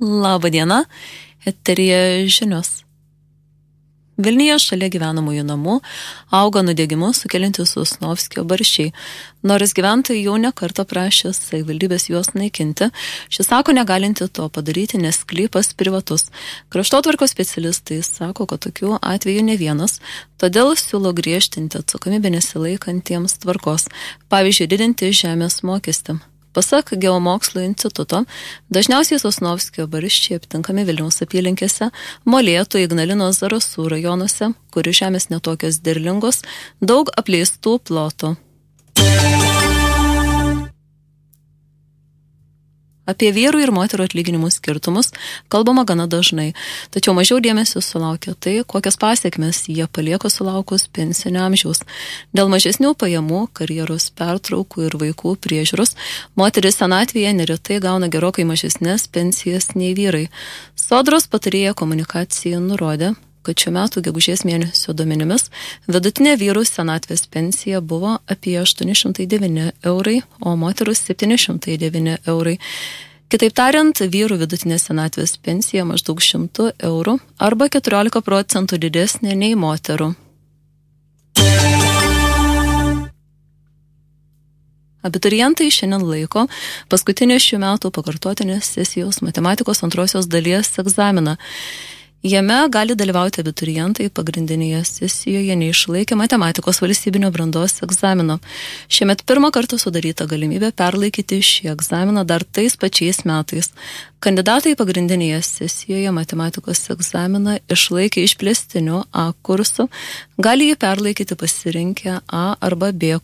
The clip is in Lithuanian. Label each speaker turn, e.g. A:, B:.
A: Labą dieną, eteryje žinios. Vilniuje šalia gyvenamųjų namų auga nudegimus sukeliantys Sosnovskio barščiai. Nors gyventojai jau ne kartą prašė savivaldybės juos naikinti, šis sako negalinti to padaryti, nes sklypas privatus. Kraštotvarkos specialistai sako, kad tokių atvejų ne vienas, todėl siūlo griežtinti atsakomybę nesilaikantiems tvarkos, pavyzdžiui, didinti žemės mokestį. Pasak Geomokslų instituto, dažniausiai Sosnovskio barščiai aptinkami Vilniaus apylinkėse, Molėtų, Ignalinos, Zarasų rajonuose, kurių žemės netokios derlingos, daug apleistų plotų. Apie vyrų ir moterų atlyginimų skirtumus kalbama gana dažnai, tačiau mažiau dėmesio sulaukia tai, kokias pasiekmes jie palieka sulaukus pensinio amžiaus. Dėl mažesnių pajamų, karjeros pertraukų ir vaikų priežiūros, moteris senatvėje neretai gauna gerokai mažesnės pensijas nei vyrai. Sodros patarėja komunikacijai nurodė, kad šiuo metu gegužės mėnesio duomenimis vidutinė vyrų senatvės pensija buvo apie 809 eurai, o moterų 709 eurai. Kitaip tariant, vyrų vidutinė senatvės pensija maždaug 100 eurų arba 14% didesnė nei moterų. Abiturientai šiandien laiko paskutinį šių metų pakartotinės sesijos matematikos antrosios dalies egzaminą. Jame gali dalyvauti abiturientai pagrindinėje sesijoje neišlaikę matematikos valstybinio brandos egzamino. Šiemet pirmą kartą sudaryta galimybė perlaikyti šį egzaminą dar tais pačiais metais. Kandidatai pagrindinėje sesijoje matematikos egzaminą išlaikė išplėstiniu A kursu, gali jį perlaikyti pasirinkę A arba B